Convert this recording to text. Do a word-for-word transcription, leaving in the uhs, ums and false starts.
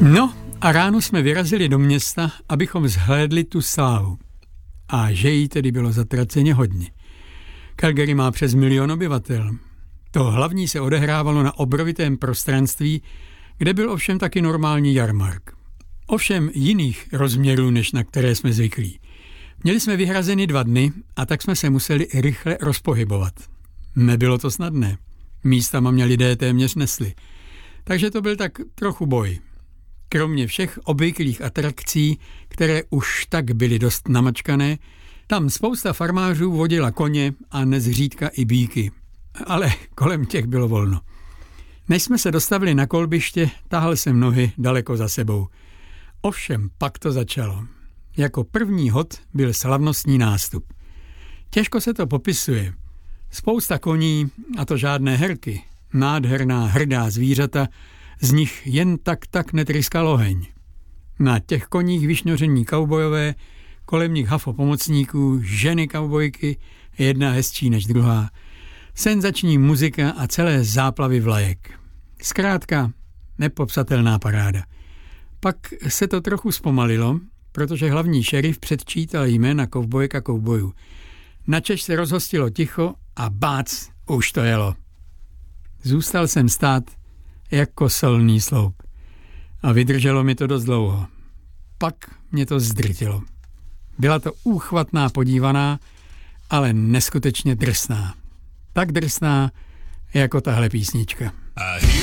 No a ráno jsme vyrazili do města, abychom zhlédli tu slávu. A že jí tedy bylo zatraceně hodně. Calgary má přes milion obyvatel. To hlavní se odehrávalo na obrovitém prostranství, kde byl ovšem taky normální jarmark. Ovšem jiných rozměrů, než na které jsme zvyklí. Měli jsme vyhrazeny dva dny a tak jsme se museli rychle rozpohybovat. Nebylo to snadné. Místama mě lidé téměř nesli. Takže to byl tak trochu boj. Kromě všech obvyklých atrakcí, které už tak byly dost namačkané, tam spousta farmářů vodila koně a nezřídka i býky. Ale kolem těch bylo volno. Než jsme se dostavili na kolbiště, tahal jsem nohy daleko za sebou. Ovšem pak to začalo. Jako první hod byl slavnostní nástup. Těžko se to popisuje. Spousta koní, a to žádné herky, nádherná hrdá zvířata, z nich jen tak tak netryskal oheň. Na těch koních vyšňoření kaubojové, kolem nich hafo pomocníků, ženy kaubojky, jedna hezčí než druhá. Senzační muzika a celé záplavy vlajek. Zkrátka nepopsatelná paráda. Pak se to trochu zpomalilo, protože hlavní šerif předčítal jména kovbojek a kovbojů. Načež se rozhostilo ticho a bác, už to jelo. Zůstal jsem stát jako solný sloup. A vydrželo mi to dost dlouho. Pak mě to zdrtilo. Byla to úchvatná podívaná, ale neskutečně drsná. Tak drsná, jako tahle písnička.